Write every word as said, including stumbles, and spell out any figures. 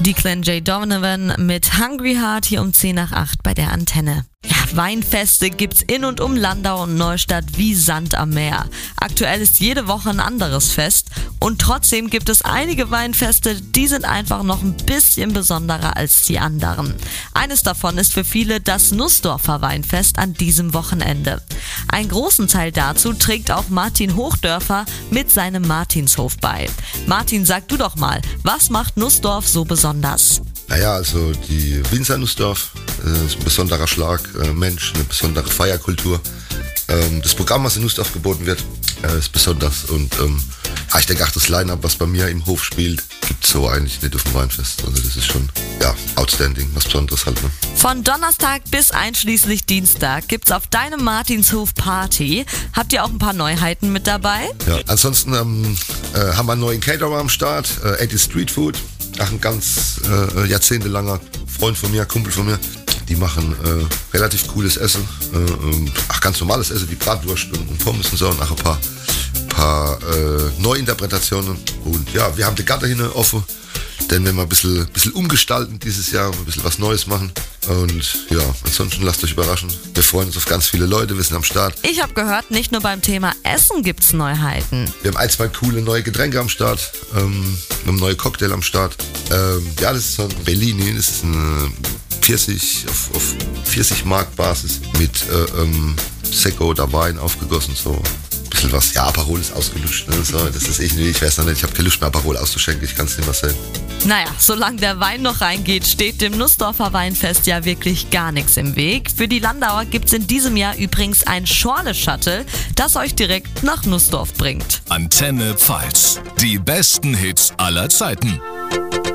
Declan J. Donovan mit Hungry Heart hier um zehn nach acht bei der Antenne. Ja, Weinfeste gibt's in und um Landau und Neustadt wie Sand am Meer. Aktuell ist jede Woche ein anderes Fest und trotzdem gibt es einige Weinfeste, die sind einfach noch ein bisschen besonderer als die anderen. Eines davon ist für viele das Nussdorfer Weinfest an diesem Wochenende. Einen großen Teil dazu trägt auch Martin Hochdörfer mit seinem Martinshof bei. Martin, sag du doch mal, was macht Nussdorf so besonders? Naja, also die Winzer Nussdorf äh, ist ein besonderer Schlag, äh, Mensch, eine besondere Feierkultur. Ähm, das Programm, was in Nussdorf geboten wird, äh, ist besonders. Und ähm, ja, ich denke auch das Line-Up, was bei mir im Hof spielt, gibt es so eigentlich nicht auf dem Weinfest. Also das ist schon, ja, outstanding, was Besonderes halt. Ne? Von Donnerstag bis einschließlich Dienstag gibt's auf deinem Martinshof Party. Habt ihr auch ein paar Neuheiten mit dabei? Ja, ansonsten ähm, äh, haben wir einen neuen Caterer am Start, äh, eighty Street Food. Ach, ein ganz äh, jahrzehntelanger Freund von mir, Kumpel von mir. Die machen äh, relativ cooles Essen. Äh, ach, ganz normales Essen wie Bratwurst und, und Pommes und so. Und auch ein paar, paar äh, Neuinterpretationen. Und ja, wir haben die Garten hin offen. Denn wenn wir ein bisschen, bisschen umgestalten dieses Jahr, ein bisschen was Neues machen. Und ja, ansonsten lasst euch überraschen. Wir freuen uns auf ganz viele Leute, wir sind am Start. Ich habe gehört, nicht nur beim Thema Essen gibt's Neuheiten. Wir haben ein, zwei coole neue Getränke am Start. Ähm, wir haben neue Cocktail am Start. Ähm, ja, das ist so ein Bellini, das ist ein Pfirsich auf, auf Pfirsich-Mark-Basis mit äh, ähm, Secco oder Wein aufgegossen, so. Bisschen was, ja, Aperol ist ausgelutscht, ne? So, das ist irgendwie, ich weiß noch nicht, ich habe keine Lust mehr Aperol auszuschenken, ich kann es nicht mehr sehen. Naja, solange der Wein noch reingeht, steht dem Nussdorfer Weinfest ja wirklich gar nichts im Weg. Für die Landauer gibt's in diesem Jahr übrigens ein Schorle-Shuttle, das euch direkt nach Nussdorf bringt. Antenne Pfalz, die besten Hits aller Zeiten.